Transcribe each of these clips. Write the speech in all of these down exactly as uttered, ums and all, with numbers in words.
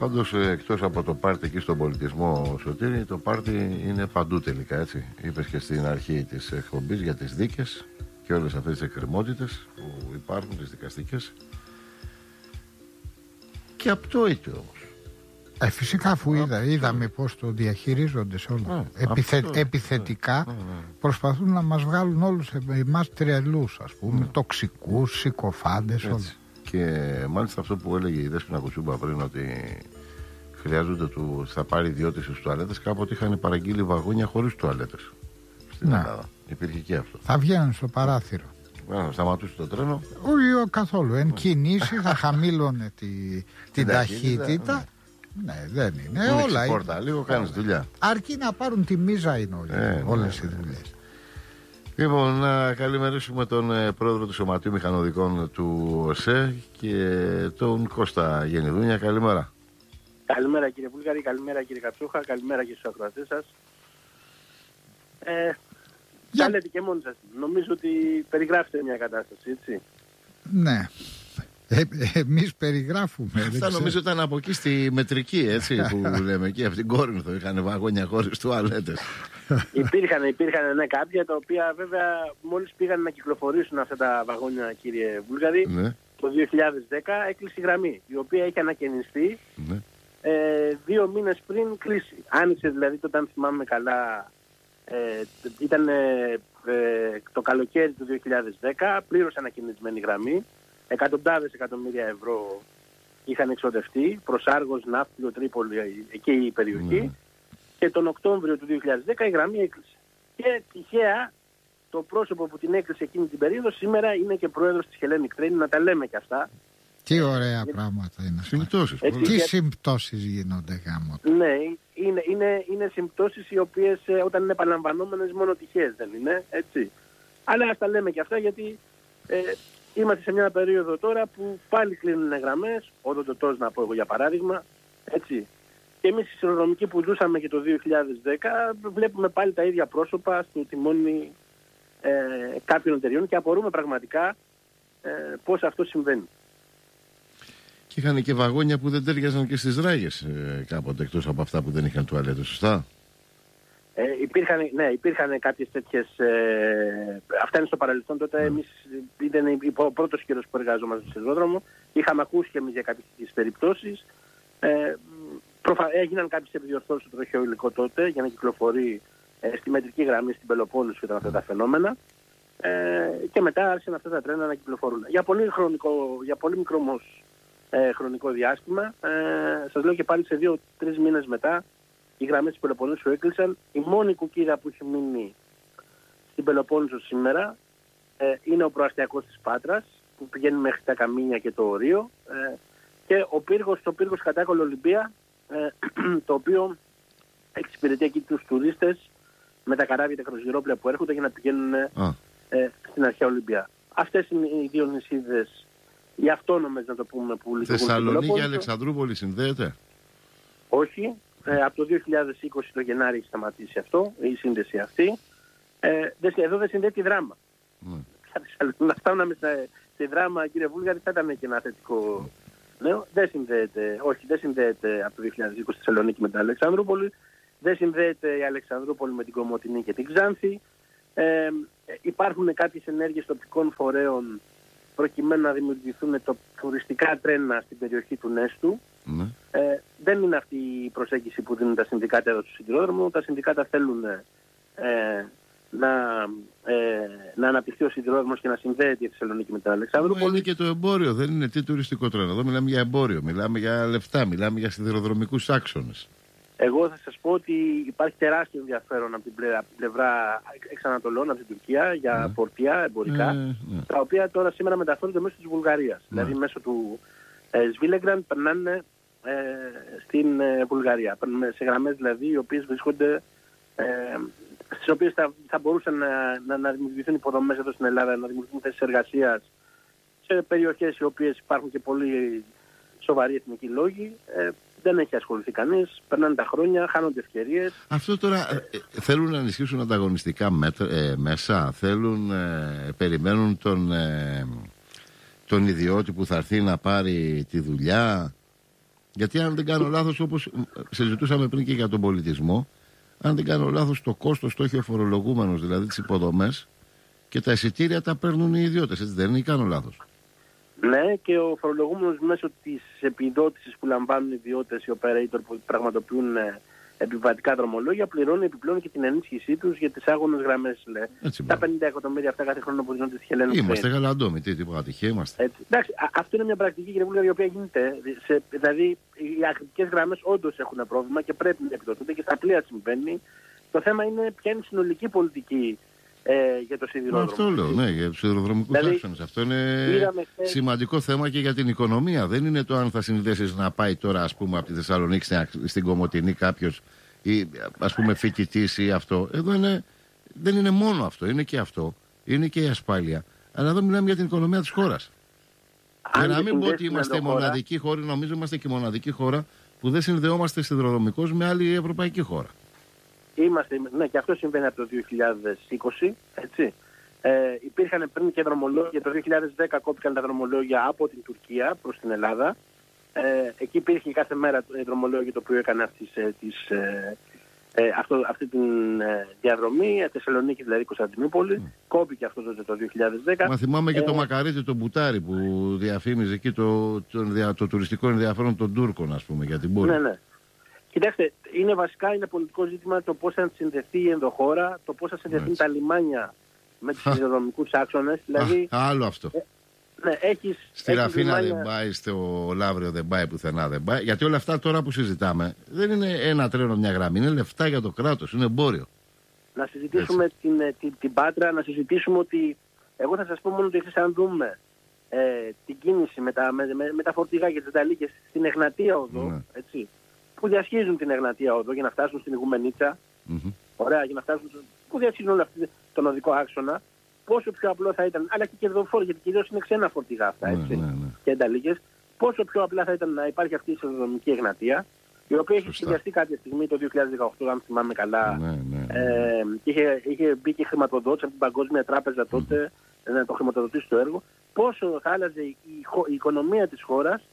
Πάντως, εκτός από το πάρτι εκεί στον πολιτισμό, Σωτήρη, το πάρτι είναι παντού τελικά, έτσι. Είπες και στην αρχή της εκπομπής για τις δίκες και όλες αυτές τις εκκρεμότητες που υπάρχουν, τις δικαστικές. Και απτόητο όμως. Ε, φυσικά, αφού είδα, είδαμε πώς το διαχειρίζονται σε όλα. Ε, Επιθε, αυτό, επιθετικά ε, ε, ε. προσπαθούν να μας βγάλουν όλους εμάς τρελούς, ας πούμε, ε. τοξικούς, συκοφάντες, όλα. Και μάλιστα αυτό που έλεγε η Δέσποινα Κουτσούμπα πριν, ότι χρειάζονται του, θα πάρει ιδιώτες στους τουαλέτες, κάποτε είχαν παραγγείλει βαγόνια χωρίς τουαλέτες στην ναι. Ελλάδα. Υπήρχε και αυτό. Θα βγαίνουν στο παράθυρο. Να σταματούσε το τρένο. Όχι καθόλου. Εν κινήσει θα χαμήλωνε τη, την ταχύτητα. ταχύτητα. Ναι. ναι, δεν είναι. Μην όλα είναι. Πόρτα, λίγο κάνεις δουλειά. Αρκεί να πάρουν τη μίζα είναι όλοι, ε, όλες ναι, οι δουλειές. Λοιπόν, να καλημερίσουμε τον ε, πρόεδρο του Σωματείου Μηχανοδικών του ΟΣΕ και τον Κώστα Γενιδούνια. Καλημέρα. Καλημέρα κύριε Βούλγαρη, καλημέρα κύριε Κατσούχα, καλημέρα και στους ακροατές σας. Ε, τα λέτε και μόνοι σας. Νομίζω ότι περιγράφετε μια κατάσταση, έτσι. Ναι. Ε, εμείς περιγράφουμε. Αυτά νομίζω ήταν από εκεί στη μετρική, έτσι, που λέμε εκεί, από την Κόρινθο. Είχαν βαγόνια χωρίς τουαλέτες. Υπήρχαν, υπήρχαν ναι, κάποια τα οποία βέβαια μόλις πήγαν να κυκλοφορήσουν αυτά τα βαγόνια, κύριε Βούλγαρη, ναι. το δύο χιλιάδες δέκα έκλεισε η γραμμή, η οποία είχε ανακαινιστεί ναι. ε, δύο μήνες πριν κλείσει. Άνοιξε δηλαδή τότε, αν θυμάμαι καλά, ε, ήταν ε, ε, το καλοκαίρι του δύο χιλιάδες δέκα, πλήρως ανακαινισμένη γραμμή. Εκατοντάδες εκατομμύρια ευρώ είχαν εξοδευτεί προς Άργος, Ναύπλιο, Τρίπολη, εκεί η περιοχή. Mm. Και τον Οκτώβριο του δύο χιλιάδες δέκα η γραμμή έκλεισε. Και τυχαία το πρόσωπο που την έκλεισε εκείνη την περίοδο σήμερα είναι και πρόεδρος της Hellenic Train, να τα λέμε και αυτά. Τι ωραία ε, πράγματα είναι αυτά. Συμπτώσεις. Τι για... συμπτώσεις γίνονται γάμο. Ναι, είναι, είναι, είναι συμπτώσεις οι οποίες ε, όταν είναι επαναλαμβανόμενες μόνο τυχαίες δεν είναι, έτσι. Αλλά ας τα λέμε και αυτά γιατί... Ε, είμαστε σε μια περίοδο τώρα που πάλι κλείνουν γραμμές, οδοντοτός να πω εγώ για παράδειγμα, έτσι. Και εμείς οι σιδηροδρομικοί που ζούσαμε και το δύο χιλιάδες δέκα βλέπουμε πάλι τα ίδια πρόσωπα στο τιμόνι ε, κάποιων εταιριών και απορούμε πραγματικά ε, πώς αυτό συμβαίνει. Και είχαν και βαγόνια που δεν τέριαζαν και στις ράγες ε, κάποτε, εκτός από αυτά που δεν είχαν τουαλέτες, σωστά. Ε, υπήρχαν, ναι, υπήρχαν κάποιες τέτοιες... Ε, αυτά είναι στο παρελθόν. Τότε mm. εμείς ήταν ο πρώτος καιρός που εργαζόμαστε στο σιδηρόδρομο. Είχαμε ακούσει και εμείς για κάποιες τέτοιες περιπτώσεις. Ε, προφα... Έγιναν κάποιες επιδιορθώσεις στο τροχαίο υλικό τότε για να κυκλοφορεί ε, στη μετρική γραμμή στην Πελοπόννησο ήταν αυτά τα φαινόμενα. Ε, και μετά άρχισαν αυτά τα τρένα να κυκλοφορούν. Για πολύ, χρονικό, για πολύ μικρό όμως, ε, χρονικό διάστημα, ε, σας λέω και πάλι σε δύο-τρεις μήνες μετά, οι γραμμές της Πελοποννήσου έκλεισαν. Η μόνη κουκίδα που έχει μείνει στην Πελοπόννησο σήμερα ε, είναι ο προαστιακός της Πάτρας, που πηγαίνει μέχρι τα Καμίνια και το Ορείο, ε, και ο πύργος, το πύργος Κατάκολο Ολυμπία, ε, το οποίο εξυπηρετεί εκεί τους τουρίστες με τα καράβια και τα κρουαζιερόπλια που έρχονται για να πηγαίνουν ε, στην αρχαία Ολυμπία. Αυτές είναι οι δύο νησίδες, οι αυτόνομες να το πούμε, που λειτουργούν. Θεσσαλονίκη και Αλεξανδρούπολη συνδέεται? Όχι. Ε, από το δύο χιλιάδες είκοσι το Γενάρη έχει σταματήσει αυτό, η σύνδεση αυτή. Ε, εδώ δεν συνδέει τη Δράμα. Mm. Να φτάνουμε στη Δράμα, κύριε Βούλγαρη, θα ήταν και ένα θετικό νέο. Δεν συνδέεται, όχι, δεν συνδέεται από το δύο χιλιάδες είκοσι τη Θεσσαλονίκη με την Αλεξανδρούπολη. Δεν συνδέεται η Αλεξανδρούπολη με την Κομοτηνή και την Ξάνθη. Ε, υπάρχουν κάποιες ενέργειες τοπικών φορέων προκειμένου να δημιουργηθούν το, τουριστικά τρένα στην περιοχή του Νέστου. Mm. Ε, δεν είναι αυτή η προσέγγιση που δίνουν τα συνδικάτα εδώ του σιδηρόδρομου. Τα συνδικάτα θέλουν ε, να, ε, να αναπτυχθεί ο σιδηρόδρομος και να συνδέεται η Θεσσαλονίκη με την Αλεξανδρούπολη. Είναι και το εμπόριο, δεν είναι τι τουριστικό τρένο. Εδώ μιλάμε για εμπόριο, μιλάμε για λεφτά, μιλάμε για σιδηροδρομικούς άξονες. Εγώ θα σας πω ότι υπάρχει τεράστιο ενδιαφέρον από την πλευρά, από την πλευρά εξ Ανατολών, από την Τουρκία, για mm. πορτιά εμπορικά, mm. τα οποία τώρα σήμερα μεταφέρονται μέσω της Βουλγαρίας. Mm. Δηλαδή μέσω του ε, Σβίλεγκραντ περνάνε ε, στην ε, Βουλγαρία. Περνάνε σε γραμμές δηλαδή οι οποίες βρίσκονται, ε, στις οποίες θα, θα μπορούσαν να, να, να δημιουργηθούν υποδομές εδώ στην Ελλάδα, να δημιουργηθούν θέσεις εργασίας σε περιοχές οι οποίες υπάρχουν και πολύ σοβαροί εθνικοί λόγοι. Ε, Δεν έχει ασχοληθεί κανείς, περνάνε τα χρόνια, χάνονται ευκαιρίες. Αυτό τώρα ε, θέλουν να ενισχύσουν ανταγωνιστικά μέτρα, ε, μέσα, θέλουν, ε, περιμένουν τον, ε, τον ιδιώτη που θα έρθει να πάρει τη δουλειά. Γιατί αν δεν κάνω λάθος, όπως συζητούσαμε πριν και για τον πολιτισμό, αν δεν κάνω λάθος, το κόστος το έχει ο φορολογούμενος, δηλαδή τις υποδομές, και τα εισιτήρια τα παίρνουν οι ιδιώτες, έτσι δεν είναι, ή κάνω λάθος? Ναι, και ο φορολογούμενος μέσω της επιδότησης που λαμβάνουν οι ιδιώτες, οι operator που πραγματοποιούν επιβατικά δρομολόγια, πληρώνει επιπλέον και την ενίσχυσή τους για τις άγωνες γραμμές. Τα πενήντα εκατομμύρια αυτά κάθε χρόνο που δίνονται στη Χελένη. Είμαστε γαλαντόμοι, τι τίποτα τυχαία είμαστε. Έτσι. Εντάξει, α, αυτό είναι μια πρακτική, κύριε Βούλγαρη, η οποία γίνεται. Σε, δηλαδή, οι ακτικές γραμμές όντως έχουν πρόβλημα και πρέπει να επιδοτούνται και στα πλοία συμβαίνει. Το θέμα είναι ποια είναι η συνολική πολιτική ε, για το σιδηρόδρομο. Αυτό λέω, ναι, για τους σιδηροδρομικούς δηλαδή, άξονες. Αυτό είναι χθες... σημαντικό θέμα και για την οικονομία. Δεν είναι το αν θα συνδέσεις να πάει τώρα, ας πούμε, από τη Θεσσαλονίκη στην, στην Κομοτηνή κάποιος, ή ας πούμε φοιτητής ή αυτό. Εδώ είναι, δεν είναι μόνο αυτό, είναι και αυτό. Είναι και η ασφάλεια. Αλλά εδώ μιλάμε για την οικονομία της χώρας. Για να μην πω ότι είμαστε η μοναδική χώρα, νομίζω είμαστε και η μοναδική χώρα που δεν συνδεόμαστε σιδηροδρομικώς με άλλη ευρωπαϊκή χώρα. Είμαστε, ναι, και αυτό συμβαίνει από το δύο χιλιάδες είκοσι, έτσι. Ε, υπήρχαν πριν και δρομολόγια, το δύο χιλιάδες δέκα κόπηκαν τα δρομολόγια από την Τουρκία προς την Ελλάδα. Ε, εκεί υπήρχε κάθε μέρα το δρομολόγιο το οποίο έκανε αυτής, της, ε, ε, αυτό, αυτή την ε, διαδρομή, Θεσσαλονίκη δηλαδή Κωνσταντινούπολη. Mm. Κόπηκε αυτό το, το δύο χιλιάδες δέκα. Μα θυμάμαι και ε, το μακαρίτι, το μπουτάρι που διαφήμιζε εκεί το, το, το, το τουριστικό ενδιαφέρον των Τούρκων, ας πούμε, για την πόλη. Ναι, ναι. Κοιτάξτε, είναι βασικά είναι πολιτικό ζήτημα το πώς θα συνδεθεί η ενδοχώρα, το πώς θα συνδεθούν τα λιμάνια με τους σιδηροδρομικούς άξονες. Δηλαδή, Α, άλλο αυτό. Ε, ναι, έχεις, στη έχεις Ραφίνα λιμάνια... δεν πάει, στο Λαύριο δεν πάει, πουθενά δεν πάει. Γιατί όλα αυτά τώρα που συζητάμε δεν είναι ένα τρένο, μια γραμμή. Είναι λεφτά για το κράτος, είναι εμπόριο. Να συζητήσουμε την, την, την Πάτρα, να συζητήσουμε ότι. Εγώ θα σας πω μόνο το εξής, αν δούμε ε, την κίνηση με τα, με, με, με τα φορτηγά και τις ανταλίκες στην Εγνατία οδό, ναι. έτσι, που διασχίζουν την Εγνατία οδό για να φτάσουν στην Ιγουμενίτσα. Mm-hmm. Ωραία, για να φτάσουν. Που διασχίζουν όλο αυτό τον οδικό άξονα. Πόσο πιο απλό θα ήταν, αλλά και κερδοφόρο, γιατί κυρίως είναι ξένα φορτηγά αυτά, έτσι, ναι, ναι, ναι. και ανταλίκες. Πόσο πιο απλά θα ήταν να υπάρχει αυτή η σιδηροδρομική Εγνατία, η οποία έχει σχεδιαστεί κάποια στιγμή το δύο χιλιάδες δεκαοκτώ, αν θυμάμαι καλά, ναι, ναι, ναι. Ε, και είχε, είχε μπει και χρηματοδότηση από την Παγκόσμια Τράπεζα τότε mm-hmm. να το χρηματοδοτήσει το έργο. Πόσο θα άλλαζε η, η, η οικονομία της χώρας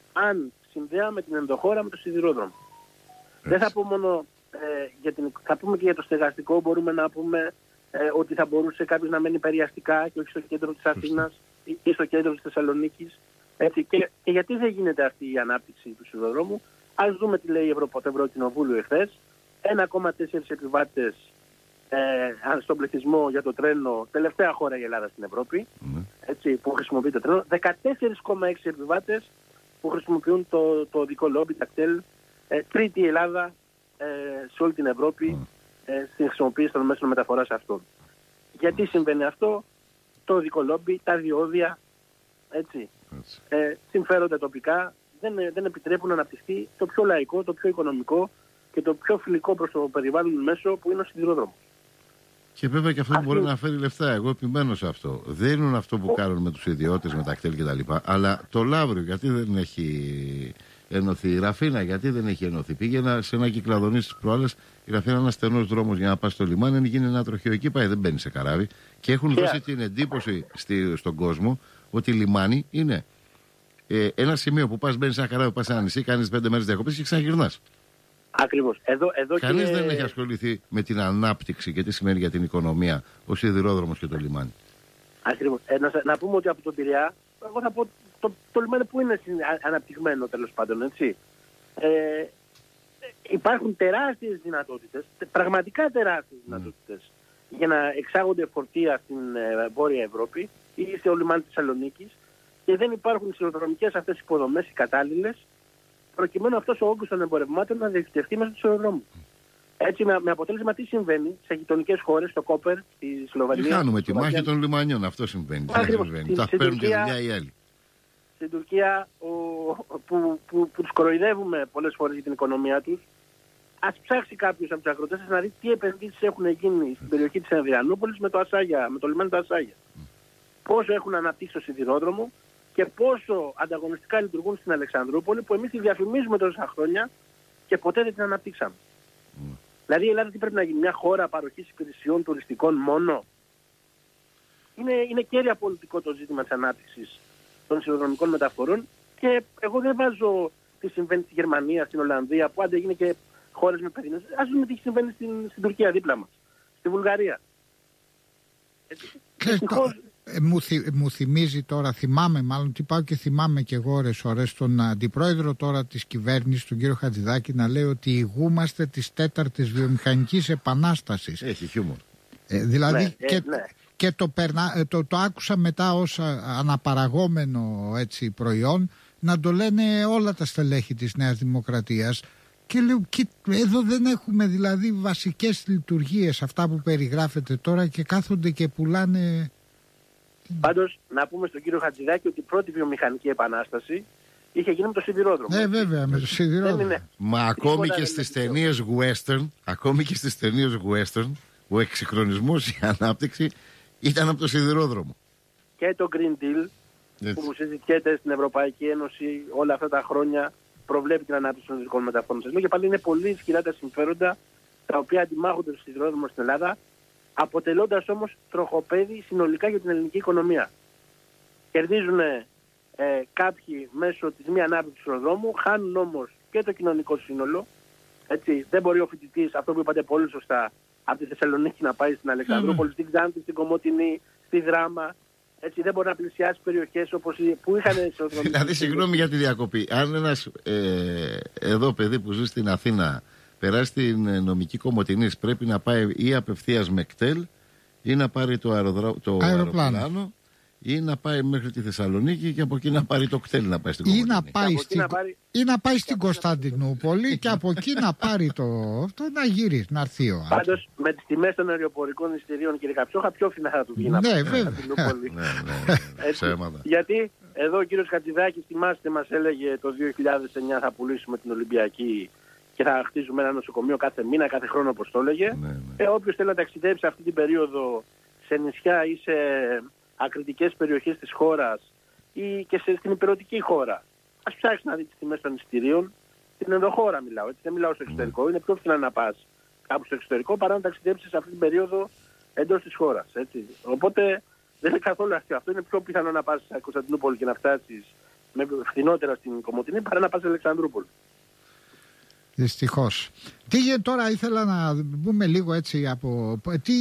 αν συνδέαμε την ενδοχώρα με το σιδηρόδρομο. Έτσι. Δεν θα πω μόνο ε, για την, θα πούμε και για το στεγαστικό, μπορούμε να πούμε ε, ότι θα μπορούσε κάποιος να μένει περιαστικά και όχι στο κέντρο της Αθήνας ή, ή στο κέντρο της Θεσσαλονίκης. Έτσι, και, και γιατί δεν γίνεται αυτή η ανάπτυξη του σιδηροδρόμου? Ας δούμε τι λέει η Ευρωπο, το Ευρωκοινοβούλιο εχθές. ένα κόμμα τέσσερα επιβάτες ε, στον πληθυσμό για το τρένο, τελευταία χώρα η Ελλάδα στην Ευρώπη, mm. έτσι, που χρησιμοποιεί το τρένο. δεκατέσσερα κόμμα έξι επιβάτες που χρησιμοποιούν το, το οδικό λόμπι, τακτέλ. Ε, τρίτη Ελλάδα ε, σε όλη την Ευρώπη mm. ε, στην χρησιμοποίηση των μέσων μεταφοράς αυτών. Γιατί συμβαίνει αυτό? Το οδικό λόμπι, τα διόδια, έτσι, ε, συμφέρονται τοπικά, δεν, δεν επιτρέπουν να αναπτυχθεί το πιο λαϊκό, το πιο οικονομικό και το πιο φιλικό προς το περιβάλλον μέσο που είναι ο σιδηροδρόμος. Και βέβαια και αυτό αυτή... μπορεί να φέρει λεφτά. Εγώ επιμένω σε αυτό. Δεν είναι αυτό που ο... κάνουν με τους ιδιώτες, με τα κτέλ κτλ. Αλλά το Λαύριο, γιατί δεν έχει ενωθεί? Η Ραφίνα, γιατί δεν έχει ενωθεί? Πήγαινα σε ένα κυκλαδονί στις προάλλες. Η Ραφίνα είναι ένας στενός δρόμος για να πας στο λιμάνι. Αν γίνει ένα τροχείο εκεί, πάει, δεν μπαίνει σε καράβι. Και έχουν yeah. δώσει την εντύπωση στη, στον κόσμο ότι λιμάνι είναι ε, ένα σημείο που πας, μπαίνεις σε ένα καράβι, πας σε ένα νησί, κάνεις πέντε μέρες διακοπές και ξαναγυρνάς. Ακριβώς. Εδώ, εδώ Κανείς και... δεν έχει ασχοληθεί με την ανάπτυξη και τι σημαίνει για την οικονομία ο σιδηρόδρομος και το λιμάνι. Ακριβώς. Ε, να, να πούμε ότι από τον Πειραιά, εγώ θα πω το, το λιμάνι που είναι αναπτυγμένο τέλος πάντων, έτσι. Ε, υπάρχουν τεράστιες δυνατότητες, πραγματικά τεράστιες mm. δυνατότητες για να εξάγονται φορτία στην ε, Βόρεια Ευρώπη ή στο λιμάνι της Θεσσαλονίκης και δεν υπάρχουν οι σιδηροδρομικές αυτές υποδομές οι κατάλληλες προκειμένου αυτός ο όγκος των εμπορευμάτων να διοικητευτεί μέσα του σιδηροδρόμου. Έτσι, με, με αποτέλεσμα τι συμβαίνει σε γειτονικές χώρες, στο Κόπερ, στη Σλοβενία. Τι κάνουμε τη μάχη των λιμανιών, αυτό συμβαίνει. συμβαίνει. Τα παίρνουν και δουλειά οι άλλοι. Στην Τουρκία, ο, που, που, που τους κοροϊδεύουμε πολλές φορές για την οικονομία τους, ας ψάξει κάποιος από τους αγροτές να δει τι επενδύσεις έχουν γίνει στην περιοχή της Ανδριανούπολης με το Ασάγια, με το λιμάνι του Ασάγια. Mm. Πόσο έχουν αναπτύξει το σιδηρόδρομο και πόσο ανταγωνιστικά λειτουργούν στην Αλεξανδρούπολη, που εμείς τη διαφημίζουμε τόσα χρόνια και ποτέ δεν την αναπτύξαμε. Mm. Δηλαδή η Ελλάδα τι πρέπει να γίνει? Μια χώρα παροχής υπηρεσιών τουριστικών μόνο? Είναι, είναι κέρια πολιτικό το ζήτημα της ανάπτυξης των σιδηροδρομικών μεταφορών και εγώ δεν βάζω τι συμβαίνει στη Γερμανία, στην Ολλανδία, που άντε γίνει και χώρες με παιδινές. Ας δούμε τι συμβαίνει στην, στην Τουρκία δίπλα μας, στη Βουλγαρία. Ε, το, ε, μου, θυ, μου θυμίζει τώρα, θυμάμαι μάλλον, τι πάω και θυμάμαι και εγώ ώρες ώρες τον αντιπρόεδρο τώρα της κυβέρνησης, τον κύριο Χατζηδάκη, να λέει ότι ηγούμαστε της τέταρτης βιομηχανικής επανάστασης. Έχει χιούμορ. Ε, δηλαδή ναι, και, ε, ναι. και το, περνά, το, το άκουσα μετά ως αναπαραγόμενο έτσι, προϊόν να το λένε όλα τα στελέχη της Νέας Δημοκρατίας. Και λέω, και εδώ δεν έχουμε δηλαδή βασικές λειτουργίες, αυτά που περιγράφεται τώρα, και κάθονται και πουλάνε. Πάντως, να πούμε στον κύριο Χατζηδάκη ότι η πρώτη βιομηχανική επανάσταση είχε γίνει με το σιδηρόδρομο. Ναι, βέβαια, με το σιδηρόδρομο. Είναι... Μα ακόμη και στις ταινίες western, ακόμη και στις ταινίες western, ο εξυγχρονισμός, η ανάπτυξη ήταν από το σιδηρόδρομο. Και το Green Deal, έτσι, που συζητιέται στην Ευρωπαϊκή Ένωση όλα αυτά τα χρόνια, προβλέπει την ανάπτυξη των οδικών μεταφορών. Σας λέω και πάλι είναι πολύ ισχυρά τα συμφέροντα τα οποία αντιμάχονται στο σιδηρόδρομο στην Ελλάδα, αποτελώντας όμως τροχοπέδι συνολικά για την ελληνική οικονομία. Κερδίζουν ε, κάποιοι μέσω της μη ανάπτυξης του δρόμου, χάνουν όμως και το κοινωνικό σύνολο. Έτσι, δεν μπορεί ο φοιτητής, αυτό που είπατε πολύ σωστά, από τη Θεσσαλονίκη να πάει στην Αλεξανδρούπολη, mm. στην Ξάνθη, στην Κομότηνη, στη Δράμα. Έτσι, δεν μπορεί να πλησιάσει περιοχές όπως που είχαν ισοδρομικές. Δηλαδή, συγγνώμη για τη διακοπή. Αν ένας ε, εδώ παιδί που ζει στην Αθήνα περάσει την νομική Κομοτηνής, πρέπει να πάει ή απευθείας με κτέλ ή να πάρει το, αεροδρα... το αεροπλάνο ή να πάει μέχρι τη Θεσσαλονίκη και από εκεί να πάρει το κτέλ να πάει στην Κομοτηνή. Ή να πάει, στη... να πάρει... ή να πάει στην Κωνσταντινούπολη και από εκεί να πάρει το αυτό, να γυρίσει, να έρθει ο. Πάντως με τις τιμές των αεροπορικών εισιτηρίων, κύριε Καψόχα, πιο φθηνά θα του βγει να πάει στην Κωνσταντινούπολη. Γιατί εδώ ο κύριος Χατζηδάκης, θυμάστε, μας έλεγε το δύο χιλιάδες εννιά θα πουλήσουμε την Ολυμπιακή και θα χτίζουμε ένα νοσοκομείο κάθε μήνα, κάθε χρόνο, όπως το έλεγε. Ναι, ναι. Ε, όποιος θέλει να ταξιδέψει αυτή την περίοδο σε νησιά ή σε ακριτικές περιοχές της χώρας ή και σε, στην υπηρετική χώρα, ας ψάξει να δει τις τιμές των εισιτηρίων. Στην ενδοχώρα μιλάω, έτσι, δεν μιλάω στο εξωτερικό. Mm. Είναι πιο φθηνά να πας κάπου στο εξωτερικό παρά να ταξιδέψεις αυτή την περίοδο εντός της χώρας. Έτσι. Οπότε δεν είναι καθόλου αστείο. Αυτό είναι πιο πιθανό να πας στην Κωνσταντινούπολη και να φτάσεις με φθηνότερα στην Κομοτηνή παρά να πας στην Αλεξανδρούπολη. Δυστυχώς. Τι τώρα ήθελα να πούμε λίγο έτσι από τι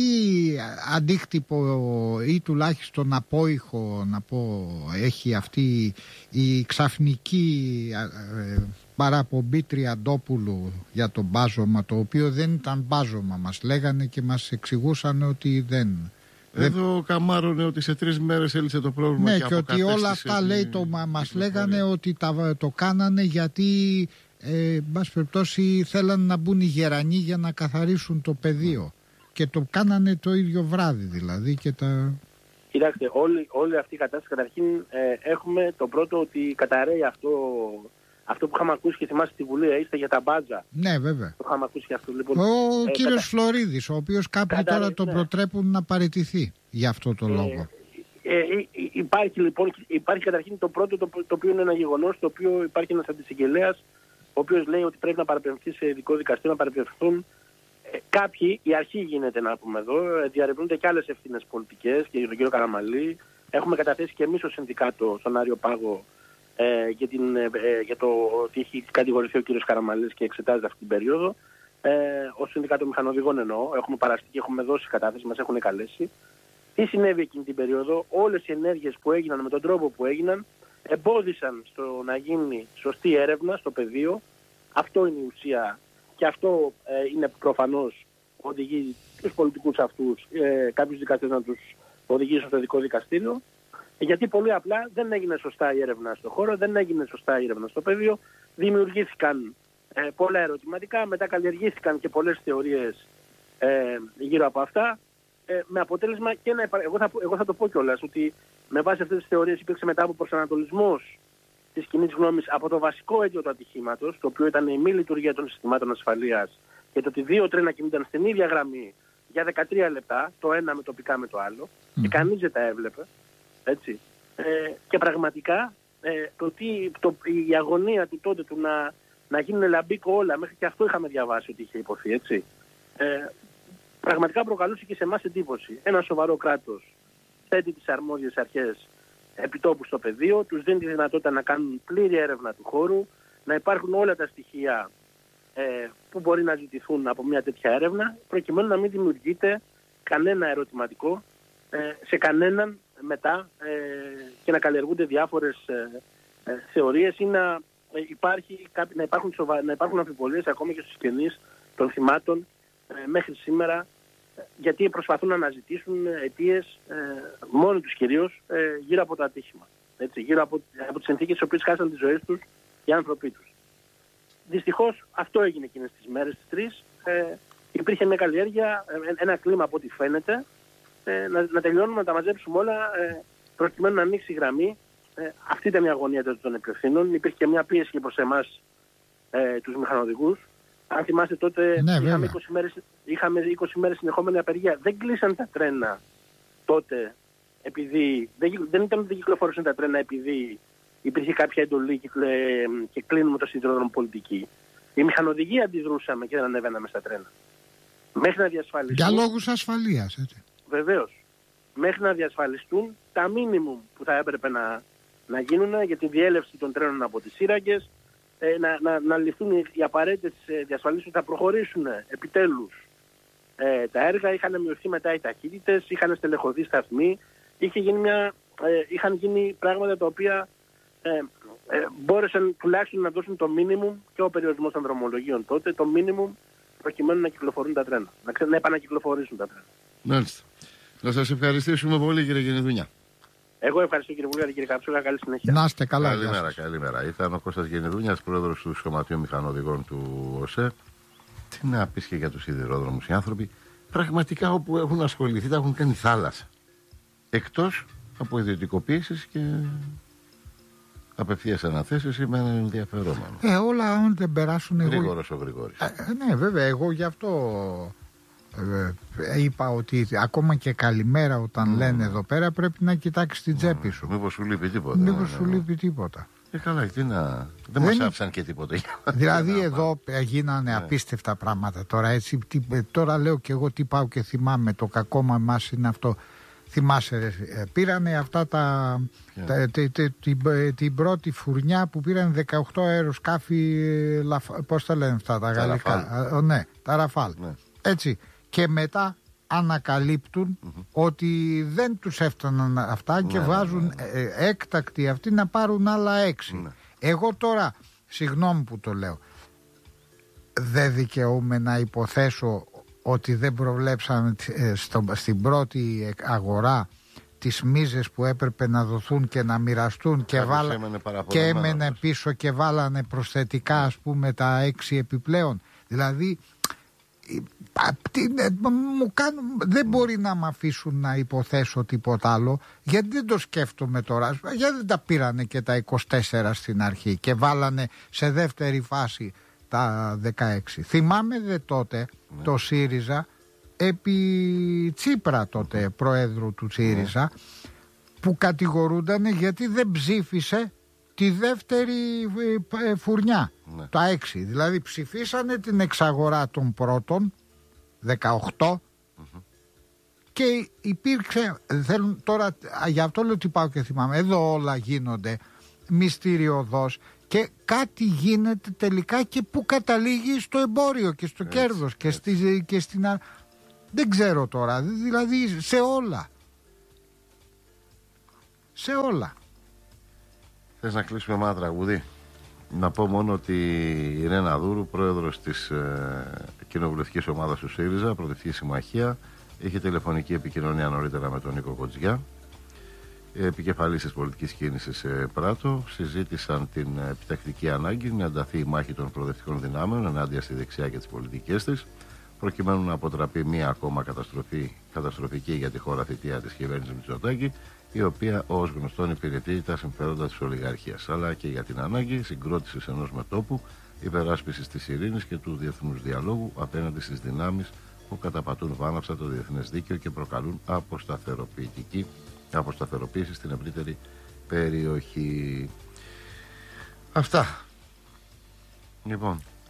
αντίκτυπο ή τουλάχιστον απόϊχο να πω έχει αυτή η ξαφνική ε, παραπομπή Τριαντόπουλου για το μπάζωμα, το οποίο δεν ήταν μπάζωμα, μας λέγανε και μας εξηγούσαν ότι δεν. Εδώ καμάρωνε ότι σε τρεις μέρες έλυσε το πρόβλημα. Ναι, και, και ότι όλα αυτά λέει το, μας λέγανε ότι τα, το κάνανε γιατί Ε, εν πάση περιπτώσει θέλαν να μπουν οι γερανοί για να καθαρίσουν το πεδίο και το κάνανε το ίδιο βράδυ δηλαδή και τα... Κοιτάξτε, όλη, όλη αυτή η κατάσταση καταρχήν ε, έχουμε το πρώτο ότι καταραίει αυτό, αυτό που είχαμε ακούσει και θυμάστε στη Βουλή, είστε για τα μπάτζα. Ναι, βέβαια. Το είχαμε ακούσει και αυτό. Λοιπόν, ο ε, κύριος κατα... Φλωρίδης, ο οποίος κάποιοι καταραίει, τώρα τον ναι. προτρέπουν να παραιτηθεί για αυτό το λόγο. Ε, ε, ε, υπάρχει λοιπόν, υπάρχει καταρχήν το πρώτο το, το οποίο είναι ένα γεγονός, το οποίο υπάρχει ένας αντισυγγελέας ο οποίος λέει ότι πρέπει να παραπεμφθεί σε ειδικό δικαστήριο, να παραπεμφθούν ε, κάποιοι, η αρχή γίνεται να πούμε εδώ, ε, διαρευνούνται και άλλες ευθύνες πολιτικές και για τον κύριο Καραμαλή. Έχουμε καταθέσει και εμείς ως συνδικάτο στον Άριο Πάγο ε, για, την, ε, για το ότι έχει κατηγορηθεί ο κύριος Καραμαλής και εξετάζεται αυτή την περίοδο. Ε, ως συνδικάτο μηχανοδηγών εννοώ, έχουμε παραστεί και έχουμε δώσει κατάθεση, μας έχουν καλέσει. Τι συνέβη εκείνη την περίοδο, όλες οι ενέργειες που έγιναν με τον τρόπο που έγιναν, εμπόδισαν στο να γίνει σωστή έρευνα στο πεδίο. Αυτό είναι η ουσία και αυτό ε, είναι προφανώς οδηγεί τους πολιτικούς αυτούς, ε, κάποιους δικαστές να τους οδηγήσουν στο ειδικό δικαστήριο, γιατί πολύ απλά δεν έγινε σωστά η έρευνα στο χώρο, δεν έγινε σωστά η έρευνα στο πεδίο, δημιουργήθηκαν ε, πολλά ερωτηματικά, μετά καλλιεργήθηκαν και πολλές θεωρίες ε, γύρω από αυτά, ε, με αποτέλεσμα και να υπά... εγώ, θα, εγώ θα το πω κιόλας ότι με βάση αυτές τις θεωρίες υπήρξε μετά από προσανατολισμός της κοινής γνώμης από το βασικό αίτιο του ατυχήματος, το οποίο ήταν η μη λειτουργία των συστημάτων ασφαλείας και το ότι δύο τρένα κινούνταν στην ίδια γραμμή για δεκατρία λεπτά, το ένα με τοπικά με το άλλο, mm. και κανείς δεν τα έβλεπε. Έτσι. Ε, και πραγματικά ε, το τι, το, η αγωνία του τότε του να, να γίνουν λαμπίκο όλα, μέχρι και αυτό είχαμε διαβάσει ότι είχε υποθεί. Έτσι. Ε, πραγματικά προκαλούσε και σε εμάς εντύπωση. Ένα σοβαρό κράτος θέτει τις αρμόδιες αρχές επιτόπου στο πεδίο, τους δίνει τη δυνατότητα να κάνουν πλήρη έρευνα του χώρου, να υπάρχουν όλα τα στοιχεία ε, που μπορεί να ζητηθούν από μια τέτοια έρευνα, προκειμένου να μην δημιουργείται κανένα ερωτηματικό ε, σε κανέναν μετά ε, και να καλλιεργούνται διάφορες ε, ε, θεωρίες ή να, ε, υπάρχει, να, υπάρχουν σοβα... να υπάρχουν αμφιβολίες ακόμα και στους συγγενείς των θυμάτων ε, μέχρι σήμερα, ε, γιατί προσπαθούν να αναζητήσουν αιτίες ε, μόνοι τους κυρίως ε, γύρω από το ατύχημα. Έτσι, γύρω από, από τις συνθήκες στις οποίες χάσαν τις ζωές τους οι άνθρωποι τους. Δυστυχώς αυτό έγινε εκείνες τις μέρες τις τρεις. Ε, υπήρχε μια καλλιέργεια, ε, ένα κλίμα από ό,τι φαίνεται, ε, να, να τελειώνουμε, να τα μαζέψουμε όλα, ε, προκειμένου να ανοίξει η γραμμή. Ε, αυτή ήταν η αγωνία των υπευθύνων. Υπήρχε και μια πίεση και προς εμάς ε, τους μηχανοδηγούς. Αν θυμάστε τότε, ναι, είχαμε, είκοσι μέρες, είχαμε είκοσι μέρες συνεχόμενη απεργία. Δεν κλείσαν τα τρένα τότε, επειδή δεν, δεν ήταν ότι δεν κυκλοφορούσαν τα τρένα επειδή υπήρχε κάποια εντολή και, και κλείνουμε το σιδηρόδρομο πολιτική. Οι μηχανοδηγοί αντιδρούσαμε και δεν ανέβαιναμε στα τρένα. Μέχρι να διασφαλιστούν... Για λόγους ασφαλείας, έτσι. Βεβαίως. Μέχρι να διασφαλιστούν τα μίνιμουμ που θα έπρεπε να, να γίνουν για τη διέλευση των τρένων από τις σύραγγες, ε, να, να, να ληφθούν οι απαραίτητες διασφαλίσεις ότι θα προχωρήσουν επιτέλους ε, τα έργα. Είχαν μειωθεί μετά οι ταχύτητες, είχαν στελεχωθεί σταθμοί, είχε γίνει μια, ε, είχαν γίνει πράγματα τα οποία ε, ε, μπόρεσαν τουλάχιστον να δώσουν το μίνιμουμ και ο περιορισμός των δρομολογίων τότε, το μίνιμουμ προκειμένου να κυκλοφορούν τα τρένα, να, ξε, να επανακυκλοφορήσουν τα τρένα. Μάλιστα. Να σας ευχαριστήσουμε πολύ, κύριε Γενιδούνια. Εγώ ευχαριστώ, κύριε Βουλγάρη, κύριε Καψούγα. Καλή συνέχεια. Να είστε καλά. Καλημέρα, καλημέρα. Ήταν ο Κώστας Γενιδούνιας, πρόεδρος του Σωματείου Μηχανοδηγών του ΟΣΕ. Τι να πεις και για τους σιδηρόδρομους, οι άνθρωποι πραγματικά όπου έχουν ασχοληθεί τα έχουν κάνει θάλασσα. Εκτός από ιδιωτικοποίησεις και απευθείας αναθέσεις ή με έναν ενδιαφερόμενο. Ε, όλα αν δεν περάσουν. Γρήγορος ο Γρηγόρης. Ε, ναι, βέβαια, εγώ γι' αυτό ε, είπα ότι ακόμα και καλημέρα όταν mm. λένε εδώ πέρα πρέπει να κοιτάξεις την τσέπη σου. Μήπως σου λείπει τίποτα. Μήπως σου λείπει τίποτα. Ε, καλά, τι να... Δεν μας άφησαν και τίποτα. Δηλαδή εδώ γίνανε απίστευτα πράγματα. Τώρα, έτσι, τι, τώρα λέω και εγώ τι πάω και θυμάμαι. Το κακό με εμάς είναι αυτό. Θυμάσαι, πήρανε αυτά τα, yeah. τα τε, τε, την, την πρώτη φουρνιά που πήραν δεκαοκτώ αεροσκάφη, πώς τα λένε αυτά τα, τα γαλλικά, α, ναι, τα Ραφάλ. Ναι. Έτσι, και μετά ανακαλύπτουν mm-hmm. ότι δεν τους έφταναν αυτά και ναι, βάζουν ναι, ναι. Ε, έκτακτοι αυτοί να πάρουν άλλα έξι. Ναι. Εγώ τώρα, συγγνώμη που το λέω, δεν δικαιούμαι να υποθέσω ότι δεν προβλέψαμε στο, στην πρώτη αγορά τις μίζες που έπρεπε να δοθούν και να μοιραστούν και, βάλα, και έμενε πίσω και βάλανε προσθετικά, ας πούμε, τα έξι επιπλέον. Δηλαδή μου κάνουν, δεν μπορεί να μ' αφήσουν να υποθέσω τίποτα άλλο, γιατί δεν το σκέφτομαι τώρα. Γιατί δεν τα πήρανε και τα είκοσι τέσσερα στην αρχή και βάλανε σε δεύτερη φάση τα δεκαέξι. Θυμάμαι δε τότε ναι. το ΣΥΡΙΖΑ επί Τσίπρα τότε προέδρου του ΣΥΡΙΖΑ ναι. που κατηγορούνταν γιατί δεν ψήφισε τη δεύτερη φουρνιά ναι. τα έξι. Δηλαδή ψηφίσανε την εξαγορά των πρώτων δεκαοκτώ mm-hmm. και υπήρξε, θέλουν, τώρα για αυτό λέω ότι πάω και θυμάμαι, εδώ όλα γίνονται μυστηριωδώς και κάτι γίνεται τελικά και που καταλήγει στο εμπόριο και στο έτσι, κέρδος και, στη, και στην... Δεν ξέρω τώρα, δηλαδή σε όλα. Σε όλα. Θες να κλείσουμε με ένα τραγούδι? Να πω μόνο ότι η Ρένα Δούρου, πρόεδρος της ε, κοινοβουλευτικής ομάδας του ΣΥΡΙΖΑ, Προοδευτική Συμμαχία, είχε τηλεφωνική επικοινωνία νωρίτερα με τον Νίκο Κοτζιά, επικεφαλής της πολιτικής κίνησης Πράτο. Συζήτησαν την επιτακτική ανάγκη να ενταθεί η μάχη των προοδευτικών δυνάμεων ενάντια στη δεξιά και τις πολιτικές της, προκειμένου να αποτραπεί μία ακόμα καταστροφή, καταστροφική για τη χώρα θητεία της κυβέρνησης Μητσοτάκη, η οποία ως γνωστόν υπηρετεί τα συμφέροντα της ολιγαρχίας, αλλά και για την ανάγκη συγκρότησης ενός μετώπου, υπεράσπισης της ειρήνης και του διεθνούς διαλόγου απέναντι στις δυνάμεις που καταπατούν βάναυσα το διεθνές δίκαιο και προκαλούν αποσταθεροποιητική αποσταθεροποίηση στην ευρύτερη περιοχή. Αυτά. Λοιπόν,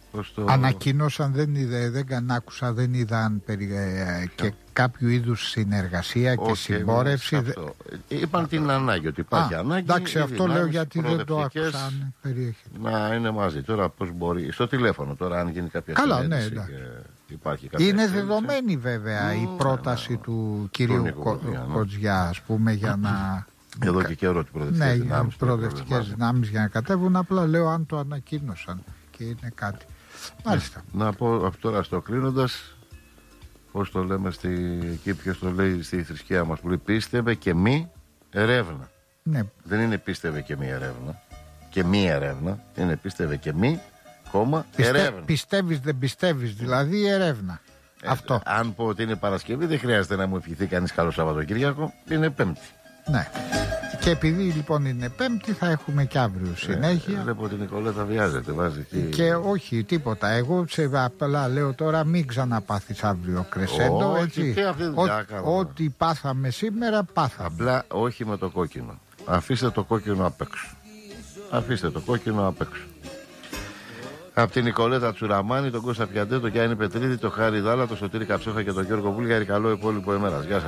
Το... Ανακοίνωσαν, δεν, είδε, δεν καν άκουσα, δεν είδαν περι, ε, και κάποιο είδους συνεργασία και okay, συμπόρευση. Αυτό. Είπαν την ανάγκη, ότι υπάρχει Α, ανάγκη. Εντάξει, αυτό λέω γιατί δεν το άκουσα αν περιέχεται. Να είναι μαζί. Τώρα πώς μπορεί, στο τηλέφωνο τώρα αν γίνει κάποια Καλά, συνέντευξη ναι, και υπάρχει κάποια είναι εξέλιξη. Δεδομένη βέβαια mm, η πρόταση ναι, ναι, του κυρίου Κοτζιά, Κοτζιά, ας πούμε, για να... Εδώ και καιρό τις προοδευτικές ναι, δυνάμεις. προοδευτικές δυνάμεις για να κατέβουν, απλά λέω αν το ανακοίνωσαν και είναι κάτι. Μάλιστα. Να πω τώρα στο κλείνοντας, πώς το λέμε στη, εκεί, ποιος το λέει στη θρησκεία μας που λέει πίστευε και μη ερεύνα. Ναι. Δεν είναι πίστευε και μη ερεύνα. Και μη ερεύνα. Είναι πίστευε και μη, κόμμα, Πιστε, ερεύνα. Πιστεύεις δεν πιστεύεις, δηλαδή ερεύνα. Ε, Αυτό. Αν πω ότι είναι Παρασκευή, δεν χρειάζεται να μου ευχηθεί κανείς καλό Σαββατοκύριακο. Είναι Πέμπτη. Ναι. Και επειδή λοιπόν είναι Πέμπτη, θα έχουμε και αύριο συνέχεια. Ε, βλέπω ότι η Νικολέτα βιάζεται, βάζει και... και όχι τίποτα. Εγώ σε απλά λέω τώρα μην ξαναπάθεις αύριο κρεσέντο. Όχι, έτσι. και αυτή Ό, ό,τι πάθαμε σήμερα, πάθαμε. Απλά όχι με το κόκκινο. Αφήστε το κόκκινο απ' έξω. Αφήστε το κόκκινο απ' έξω. Από την Νικολέτα Τσουραμάνη, τον Κώστα Πιαντέ, τον Γιάννη Πετρίδη, τον Χάρη Δάλα, τον Σωτήρη Καψόχα και τον Γιώργο Βούλγαρη. Καλό υπόλοιπο ημέρας. Γεια σας.